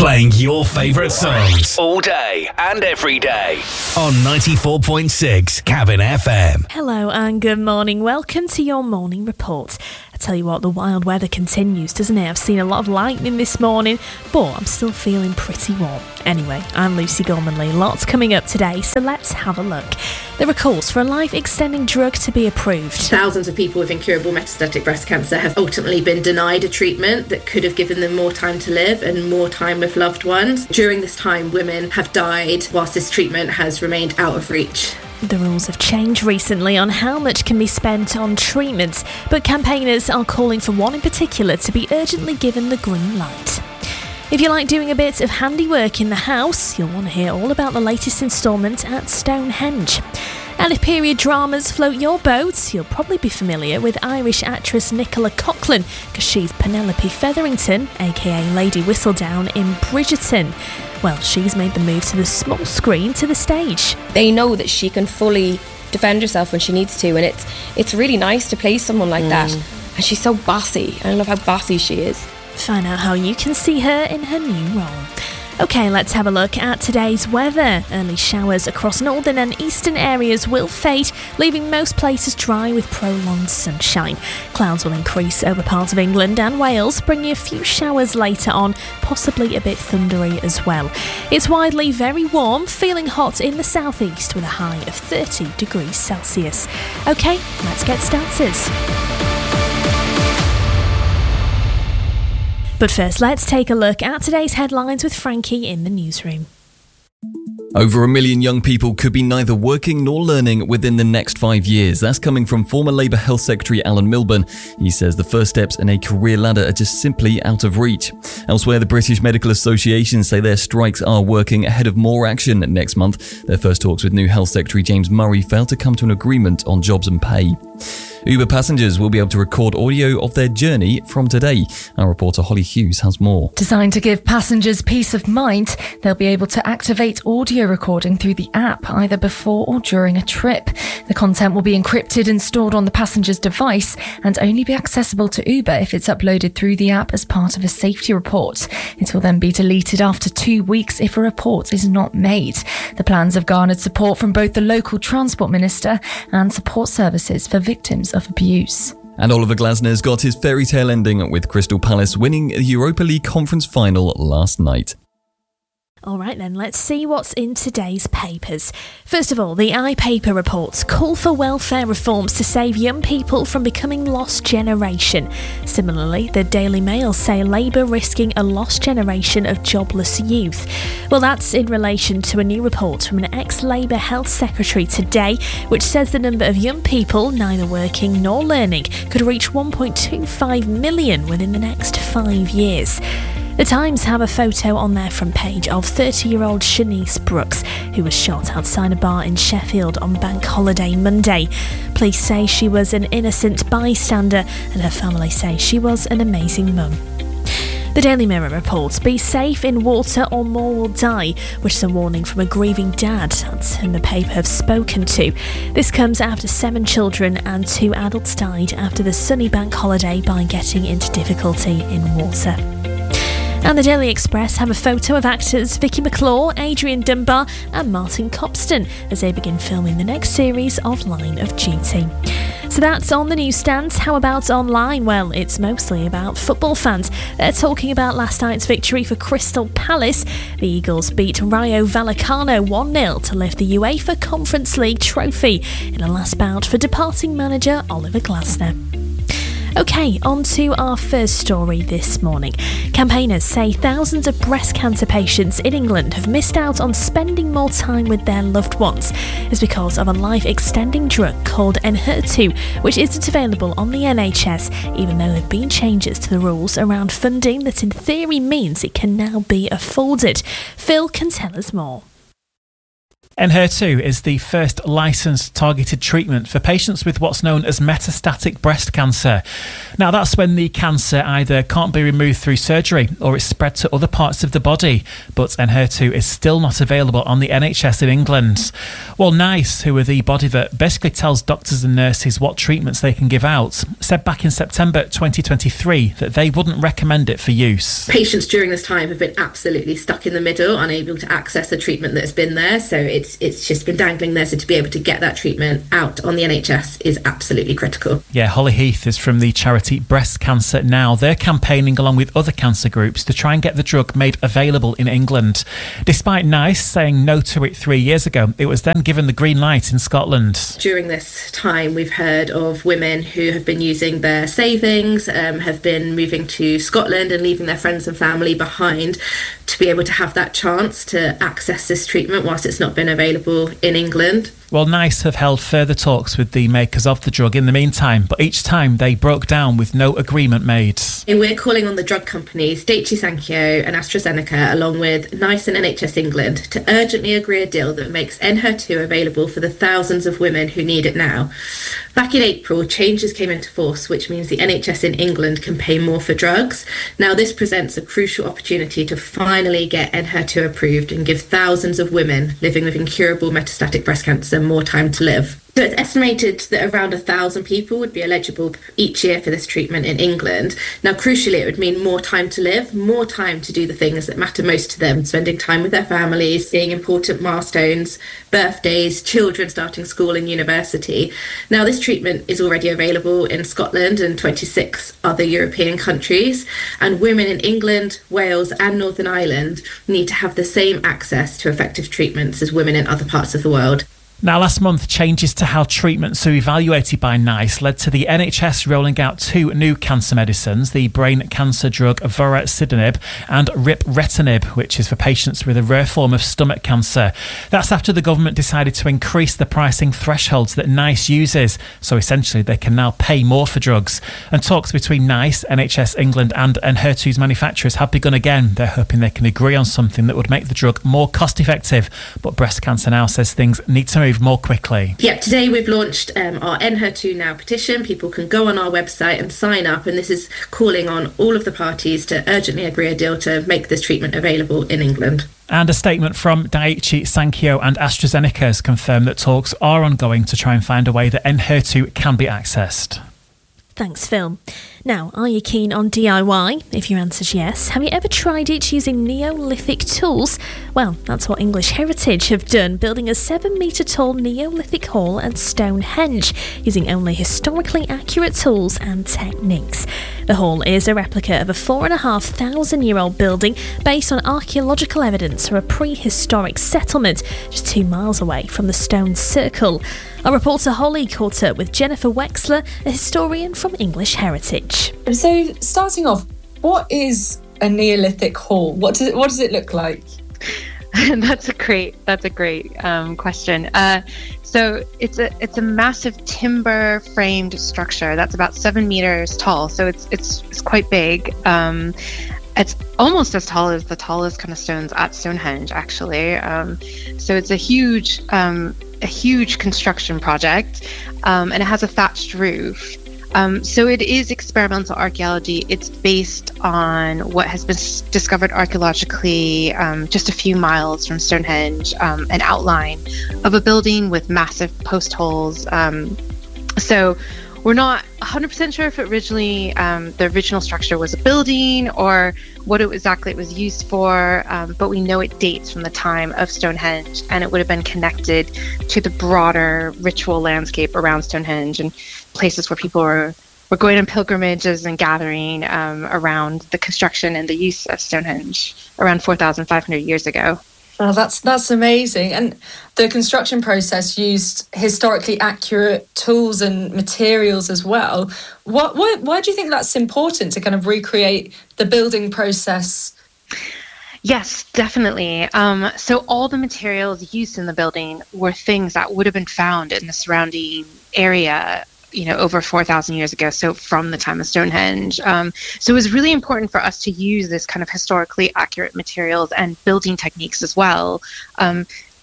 Playing your favourite songs all day and every day on 94.6 Cabin FM. Hello and good morning. Welcome to your morning report. I tell you what, the wild weather continues, doesn't it? I've seen a lot of lightning this morning, but I'm still feeling pretty warm. Anyway, I'm Lucy Gormanley. Lots coming up today, so let's have a look. There are calls for a life-extending drug to be approved. Thousands of people with incurable metastatic breast cancer have ultimately been denied a treatment that could have given them more time to live and more time with loved ones. During this time, women have died whilst this treatment has remained out of reach. The rules have changed recently on how much can be spent on treatments, but campaigners are calling for one in particular to be urgently given the green light. If you like doing a bit of handiwork in the house, you'll want to hear all about the latest instalment at Stonehenge. And if period dramas float your boat, you'll probably be familiar with Irish actress Nicola Coughlan, because she's Penelope Featherington, aka Lady Whistledown in Bridgerton. Well, she's made the move to the small screen to the stage. They know that she can fully defend herself when she needs to, and it's really nice to play someone like that. And she's so bossy. I love how bossy she is. Find out how you can see her in her new role. OK, let's have a look at today's weather. Early showers across northern and eastern areas will fade, leaving most places dry with prolonged sunshine. Clouds will increase over parts of England and Wales, bringing a few showers later on, possibly a bit thundery as well. It's widely very warm, feeling hot in the southeast with a high of 30 degrees Celsius. OK, let's get started. But first, let's take a look at today's headlines with Frankie in the newsroom. Over 1 million young people could be neither working nor learning within the next 5 years. That's coming from former Labour Health Secretary Alan Milburn. He says the first steps in a career ladder are just simply out of reach. Elsewhere, the British Medical Association say their strikes are working ahead of more action next month. Their first talks with new Health Secretary James Murray failed to come to an agreement on jobs and pay. Uber passengers will be able to record audio of their journey from today. Our reporter Holly Hughes has more. Designed to give passengers peace of mind, they'll be able to activate audio recording through the app either before or during a trip. The content will be encrypted and stored on the passenger's device and only be accessible to Uber if it's uploaded through the app as part of a safety report. It will then be deleted after 2 weeks if a report is not made. The plans have garnered support from both the local Transport Minister and support services for victims of abuse. And Oliver Glasner's got his fairy tale ending with Crystal Palace winning the Europa League conference final last night. All right then, let's see what's in today's papers. First of all, the iPaper reports call for welfare reforms to save young people from becoming lost generation. Similarly, the Daily Mail say Labour risking a lost generation of jobless youth. Well, that's in relation to a new report from an ex-Labour Health Secretary today, which says the number of young people neither working nor learning could reach 1.25 million within the next 5 years. The Times have a photo on their front page of 30-year-old Shanice Brooks, who was shot outside a bar in Sheffield on Bank Holiday Monday. Police say she was an innocent bystander, and her family say she was an amazing mum. The Daily Mirror reports, be safe in water or more will die, which is a warning from a grieving dad. That's whom the paper have spoken to. This comes after 7 children and 2 adults died after the sunny bank holiday by getting into difficulty in water. And the Daily Express have a photo of actors Vicky McClure, Adrian Dunbar and Martin Copston as they begin filming the next series of Line of Duty. So that's on the newsstands. How about online? Well, it's mostly about football fans. They're talking about last night's victory for Crystal Palace. The Eagles beat Rayo Vallecano 1-0 to lift the UEFA Conference League trophy in a last bout for departing manager Oliver Glasner. OK, on to our first story this morning. Campaigners say thousands of breast cancer patients in England have missed out on spending more time with their loved ones. It's because of a life-extending drug called Enhertu, which isn't available on the NHS, even though there have been changes to the rules around funding that in theory means it can now be afforded. Phil can tell us more. Enhertu is the first licensed targeted treatment for patients with what's known as metastatic breast cancer. Now, that's when the cancer either can't be removed through surgery or it's spread to other parts of the body. But Enhertu is still not available on the NHS in England. Well, NICE, who are the body that basically tells doctors and nurses what treatments they can give out, said back in September 2023 that they wouldn't recommend it for use. Patients during this time have been absolutely stuck in the middle, unable to access a treatment that's been there. So it's just been dangling there. So to be able to get that treatment out on the NHS is absolutely critical. Yeah, Holly Heath is from the charity Breast Cancer Now. They're campaigning along with other cancer groups to try and get the drug made available in England. Despite NICE saying no to it 3 years ago, it was then given the green light in Scotland. During this time, we've heard of women who have been using their savings, have been moving to Scotland and leaving their friends and family behind to be able to have that chance to access this treatment whilst it's not been available in England. Well, NICE have held further talks with the makers of the drug in the meantime, but each time they broke down with no agreement made. And we're calling on the drug companies Daiichi Sankyo and AstraZeneca, along with NICE and NHS England, to urgently agree a deal that makes Enhertu available for the thousands of women who need it now. Back in April, changes came into force, which means the NHS in England can pay more for drugs. Now, this presents a crucial opportunity to finally get Enhertu approved and give thousands of women living with incurable metastatic breast cancer more time to live. So it's estimated that around 1,000 people would be eligible each year for this treatment in England. Now, crucially, it would mean more time to live, more time to do the things that matter most to them, spending time with their families, seeing important milestones, birthdays, children starting school and university. Now, this treatment is already available in Scotland and 26 other European countries, and women in England, Wales and Northern Ireland need to have the same access to effective treatments as women in other parts of the world. Now, last month, changes to how treatments are evaluated by NICE led to the NHS rolling out 2 new cancer medicines, the brain cancer drug vorasidenib and ripretinib, which is for patients with a rare form of stomach cancer. That's after the government decided to increase the pricing thresholds that NICE uses, so essentially they can now pay more for drugs. And talks between NICE, NHS England and Enhertu's manufacturers have begun again. They're hoping they can agree on something that would make the drug more cost-effective, but Breast Cancer Now says things need to move more quickly. Yep, today we've launched our Enhertu Now petition. People can go on our website and sign up, and this is calling on all of the parties to urgently agree a deal to make this treatment available in England. And a statement from Daiichi Sankyo and AstraZeneca has confirmed that talks are ongoing to try and find a way that Enhertu can be accessed. Thanks, Phil. Now, are you keen on DIY? If your answer's yes, have you ever tried it using Neolithic tools? Well, that's what English Heritage have done, building a 7-metre tall Neolithic hall at Stonehenge, using only historically accurate tools and techniques. The hall is a replica of a 4,500-year-old building based on archaeological evidence of a prehistoric settlement just 2 miles away from the Stone Circle. Our reporter Holly caught up with Jennifer Wexler, a historian from English Heritage. So, starting off, what is a Neolithic hall? What does it look like? That's a great question. So it's a massive timber framed structure that's about 7 meters tall. So it's quite big. It's almost as tall as the tallest kind of stones at Stonehenge, actually. So it's a huge construction project, and it has a thatched roof. So it is experimental archaeology. It's based on what has been discovered archaeologically just a few miles from Stonehenge, an outline of a building with massive post holes. So we're not 100% sure if originally the original structure was a building or what exactly it was used for, but we know it dates from the time of Stonehenge, and it would have been connected to the broader ritual landscape around Stonehenge and places where people were going on pilgrimages and gathering around the construction and the use of Stonehenge around 4,500 years ago. Oh, that's amazing. And the construction process used historically accurate tools and materials as well. Why do you think that's important to kind of recreate the building process? Yes, definitely. So all the materials used in the building were things that would have been found in the surrounding area, over 4,000 years ago, so from the time of Stonehenge. So it was really important for us to use this kind of historically accurate materials and building techniques as well.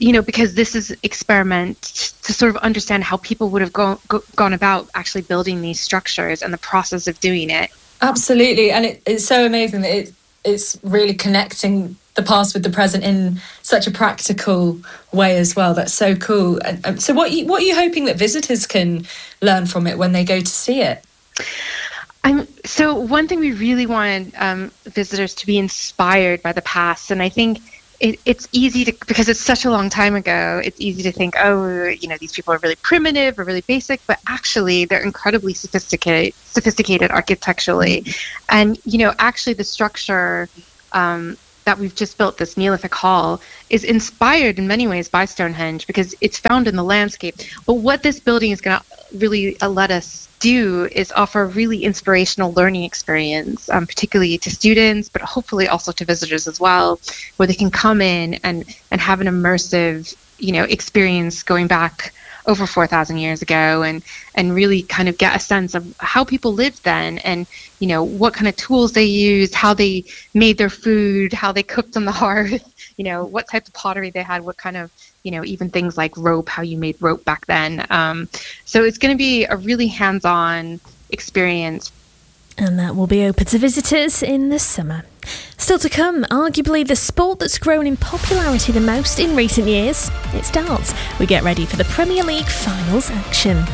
because this is experiment to sort of understand how people would have gone about actually building these structures and the process of doing it. Absolutely. And it's so amazing that it's really connecting the past with the present in such a practical way as well. That's so cool. And so what are you hoping that visitors can learn from it when they go to see it? So one thing we really want visitors to be inspired by the past. And I think it's easy to, because it's such a long time ago, it's easy to think, these people are really primitive or really basic, but actually they're incredibly sophisticated architecturally. And, actually the structure that we've just built, this Neolithic hall, is inspired in many ways by Stonehenge because it's found in the landscape. But what this building is going to really let us do is offer a really inspirational learning experience, particularly to students, but hopefully also to visitors as well, where they can come in and have an immersive, experience going back over 4,000 years ago and really kind of get a sense of how people lived then and, what kind of tools they used, how they made their food, how they cooked on the hearth, what type of pottery they had, what kind of, even things like rope, how you made rope back then. So it's going to be a really hands-on experience. And that will be open to visitors in the summer. Still to come, arguably the sport that's grown in popularity the most in recent years, it's darts. We get ready for the Premier League finals action.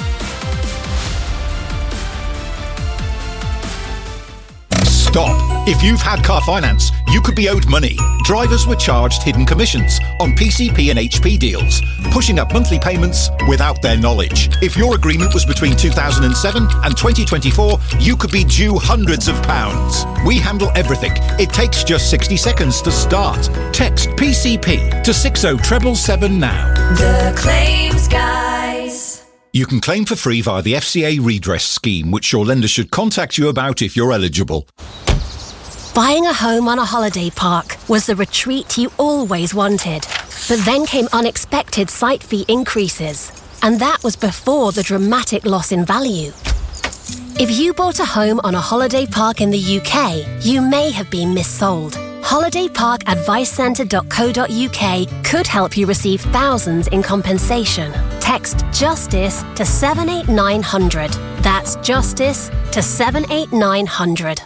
Stop. If you've had car finance, you could be owed money. Drivers were charged hidden commissions on PCP and HP deals, pushing up monthly payments without their knowledge. If your agreement was between 2007 and 2024, you could be due hundreds of pounds. We handle everything. It takes just 60 seconds to start. Text PCP to 60777 now. The Claims Guys. You can claim for free via the FCA redress scheme, which your lender should contact you about if you're eligible. Buying a home on a holiday park was the retreat you always wanted. But then came unexpected site fee increases. And that was before the dramatic loss in value. If you bought a home on a holiday park in the UK, you may have been missold. HolidayParkAdviceCentre.co.uk could help you receive thousands in compensation. Text JUSTICE to 78900. That's JUSTICE to 78900.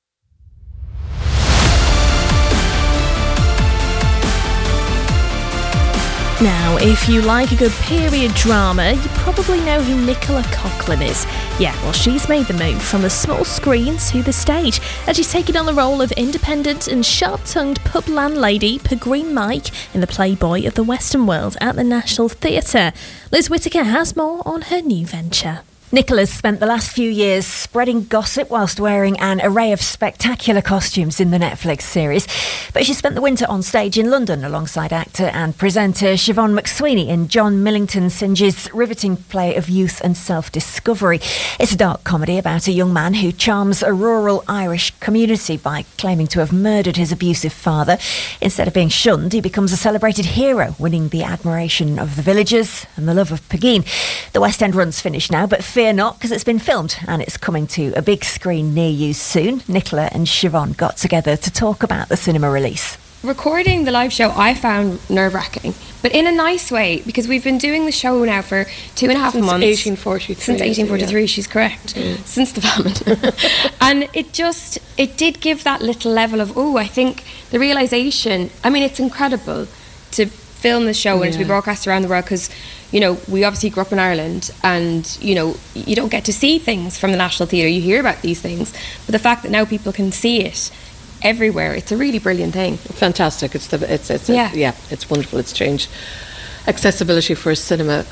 Now, if you like a good period drama, you probably know who Nicola Coughlan is. Yeah, well, she's made the move from the small screen to the stage, and she's taken on the role of independent and sharp-tongued pub landlady Peregrine Mike in The Playboy of the Western World at the National Theatre. Liz Whittaker has more on her new venture. Nicola's spent the last few years spreading gossip whilst wearing an array of spectacular costumes in the Netflix series. But she spent the winter on stage in London alongside actor and presenter Siobhan McSweeney in John Millington Synge's riveting play of youth and self-discovery. It's a dark comedy about a young man who charms a rural Irish community by claiming to have murdered his abusive father. Instead of being shunned, he becomes a celebrated hero, winning the admiration of the villagers and the love of Pegeen. The West End run's finished now, but fear not, because it's been filmed and it's coming to a big screen near you soon. Nicola and Siobhan got together to talk about the cinema release. Recording the live show I found nerve-wracking, but in a nice way, because we've been doing the show now for 2.5 months. Since 1843. Since 1843, yeah. She's correct. Since the famine. And it did give that little level of, I think the realisation, it's incredible to film the show and to be broadcast around the world, because we obviously grew up in Ireland and you don't get to see things from the National Theatre. You hear about these things, but the fact that now people can see it everywhere, it's a really brilliant thing. Fantastic. It's wonderful. It's changed accessibility for cinema,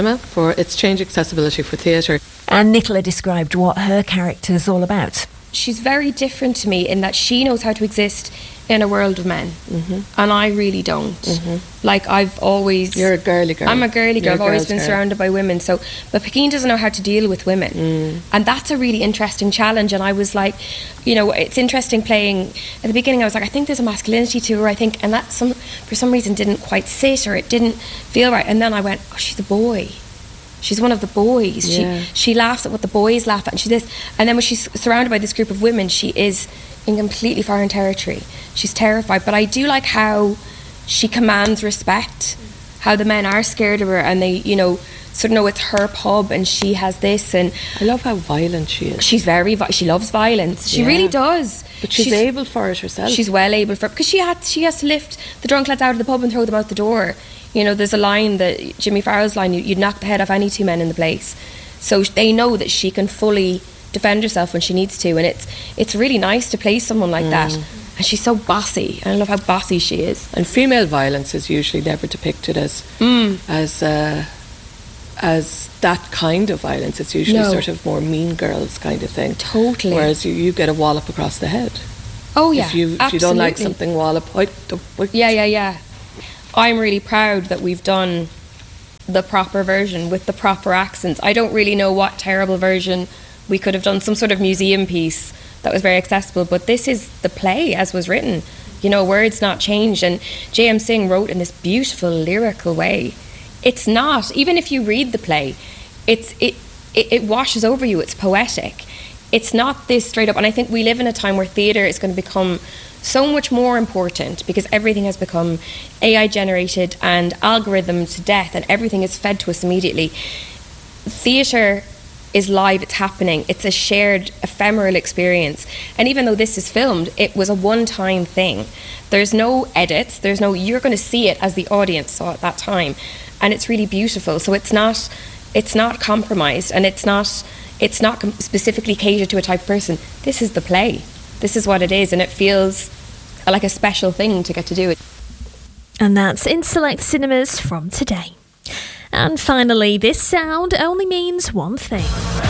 it's changed accessibility for theatre. And Nicola described what her character's all about. She's very different to me in that she knows how to exist in a world of men, and I really don't. Like, I've always... You're a girly girl. I'm a girly girl. I've always been surrounded by women. But Pegeen doesn't know how to deal with women. And that's a really interesting challenge. And I was like, it's interesting playing... At the beginning, I was like, I think there's a masculinity to her, I think. And that for some reason didn't quite sit, or it didn't feel right. And then I went, she's a boy. She's one of the boys. Yeah. She laughs at what the boys laugh at, and she's this. And then when she's surrounded by this group of women, she is in completely foreign territory. She's terrified. But I do like how she commands respect how the men are scared of her, and they, you know, sort of know it's her pub and she has this. And I love how violent she is. She's very she loves violence. She really does. But she's able for it herself. She's well able for it, because she has to lift the drunk lads out of the pub and throw them out the door. You know, there's a line, that Jimmy Farrell's line, you'd knock the head off any two men in the place. So they know that she can fully defend herself when she needs to, and it's really nice to play someone like that. And she's so bossy. I love how bossy she is. And female violence is usually never depicted as that kind of violence. It's usually sort of more Mean Girls kind of thing. Totally. Whereas you get a wallop across the head. Oh yeah, if you don't like something, wallop. Yeah. I'm really proud that we've done the proper version with the proper accents. I don't really know what terrible version we could have done, some sort of museum piece that was very accessible, but this is the play as was written, you know, words not changed. And J.M. Singh wrote in this beautiful lyrical way. It's not, even if you read the play, it washes over you. It's poetic. It's not this straight up. And I think we live in a time where theatre is going to become so much more important, because everything has become AI generated and algorithm to death, and everything is fed to us immediately. Theatre is live, it's happening, it's a shared ephemeral experience. And even though this is filmed, it was a one-time thing. There's no edits, you're going to see it as the audience saw it that time, and it's really beautiful. So it's not compromised, and it's not specifically catered to a type of person. This is the play. This is what it is, and it feels like a special thing to get to do it. And that's in select cinemas from today. And finally, this sound only means one thing.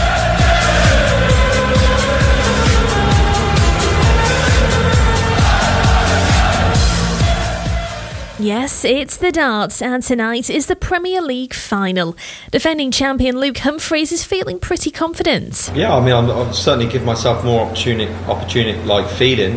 Yes, it's the darts, and tonight is the Premier League final. Defending champion Luke Humphries is feeling pretty confident. Yeah, I mean, I've certainly given myself more opportunity like feeling.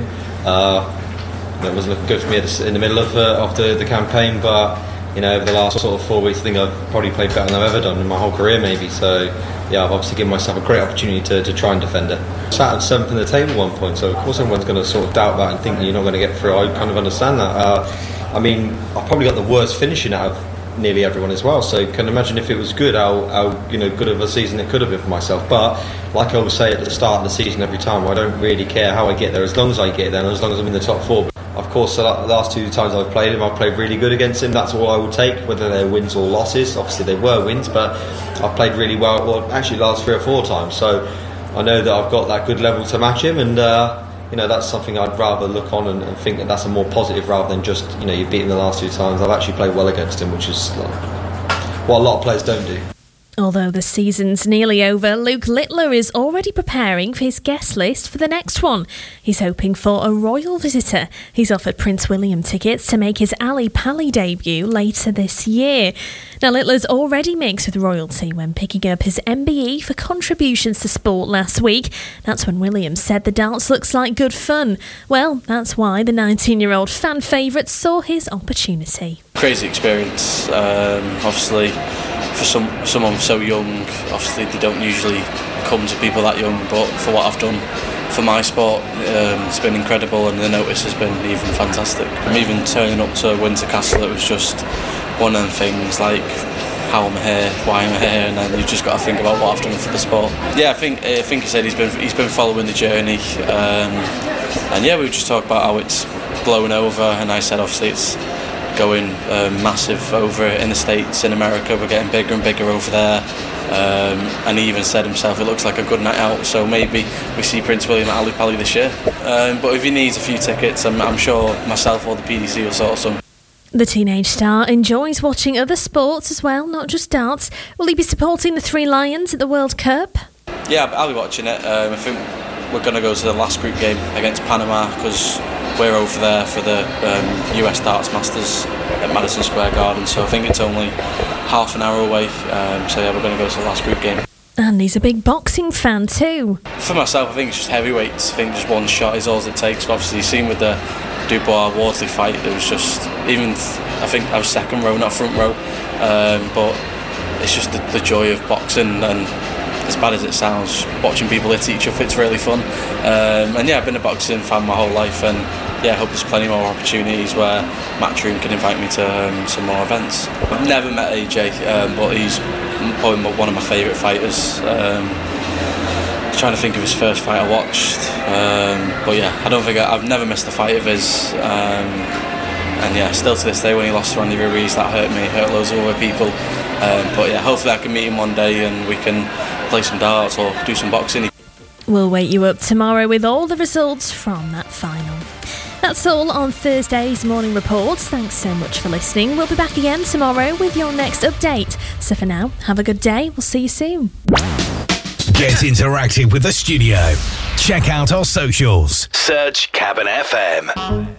It wasn't looking good for me in the middle of the campaign, but you know, over the last sort of 4 weeks, I think I've probably played better than I've ever done in my whole career, maybe. So, yeah, I've obviously given myself a great opportunity to try and defend it. Sat at 7th in the table at one point, so of course everyone's going to sort of doubt that and think that you're not going to get through. I kind of understand that. I mean, I've probably got the worst finishing out of nearly everyone as well, so you can imagine if it was good, how good of a season it could have been for myself. But like I always say at the start of the season every time, I don't really care how I get there, as long as I get there and as long as I'm in the top four. Of course, the last two times I've played him, I've played really good against him. That's all I will take, whether they're wins or losses. Obviously they were wins, but I've played really well, actually last 3 or 4 times, so I know that I've got that good level to match him, and that's something I'd rather look on and think that that's a more positive rather than just, you beat him the last 2 times. I've actually played well against him, which is what a lot of players don't do. Although the season's nearly over, Luke Littler is already preparing for his guest list for the next one. He's hoping for a royal visitor. He's offered Prince William tickets to make his Ali Pali debut later this year. Now, Littler's already mixed with royalty when picking up his MBE for contributions to sport last week. That's when William said the darts looks like good fun. Well, that's why the 19-year-old fan favourite saw his opportunity. Crazy experience, obviously. For someone so young, obviously they don't usually come to people that young, but for what I've done for my sport, it's been incredible, and the notice has been even fantastic. I'm even turning up to Windsor Castle, it was just one of them things, like how I'm here, why I'm here, and then you've just got to think about what I've done for the sport. Yeah, I think he said he's been following the journey, and yeah, we just talked about how it's blowing over, and I said obviously it's going massive over in the States, in America, we're getting bigger and bigger over there, and he even said himself it looks like a good night out, so maybe we see Prince William at Ali Pali this year, but if he needs a few tickets, I'm sure myself or the PDC will sort some. The teenage star enjoys watching other sports as well, not just darts. Will he be supporting the Three Lions at the World Cup? Yeah, I'll be watching it. I think we're going to go to the last group game against Panama, because we're over there for the US Darts Masters at Madison Square Garden, so I think it's only half an hour away, so yeah, we're going to go to the last group game. And he's a big boxing fan too. For myself, I think it's just heavyweights. I think just one shot is all it takes, but obviously you've seen with the Dubois-Wardley fight, it was just, I think I was second row, not front row, but it's just the joy of boxing, and as bad as it sounds, watching people hit each other, it's really fun. And yeah, I've been a boxing fan my whole life, and yeah, I hope there's plenty more opportunities where Matchroom can invite me to some more events. I've never met AJ, but he's probably one of my favourite fighters. Trying to think of his first fight I watched, but yeah, I don't think I've never missed a fight of his, and yeah, still to this day when he lost to Randy Ruiz, that hurt loads of other people, but yeah, hopefully I can meet him one day and we can play some darts or do some boxing. We'll wake you up tomorrow with all the results from that final. That's all on Thursday's Morning Reports. Thanks so much for listening. We'll be back again tomorrow with your next update. So for now, have a good day. We'll see you soon. Get interactive with the studio. Check out our socials. Search Cabin FM.